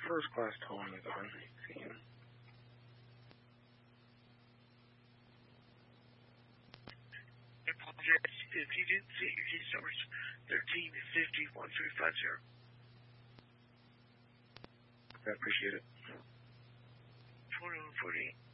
first class towing is on 18. I apologize if you didn't see your case numbers 13 and 50 1350. I appreciate it. 4148.